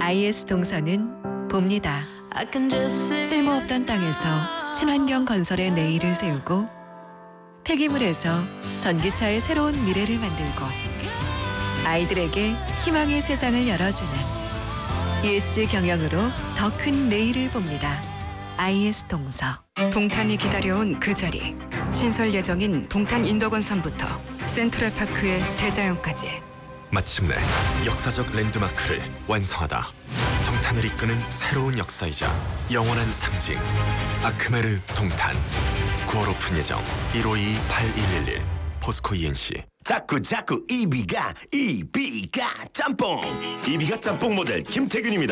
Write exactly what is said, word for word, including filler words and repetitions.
아이에스 동서는 봅니다. 쓸모없던 땅에서 친환경 건설의 내일을 세우고 폐기물에서 전기차의 새로운 미래를 만들고 아이들에게 희망의 세상을 열어주는 이에스지 경영으로 더 큰 내일을 봅니다. 아이에스 동서. 동탄이 기다려온 그 자리. 신설 예정인 동탄 인덕원산부터 센트럴파크의 대자연까지. 마침내 역사적 랜드마크를 완성하다. 동탄을 이끄는 새로운 역사이자 영원한 상징. 아크메르 동탄. 구월 오픈 예정. 일오이 팔일일일. 포스코 이엔씨. 자꾸 자꾸 이비가 이비가 짬뽕. 이비가 짬뽕 모델 김태균입니다.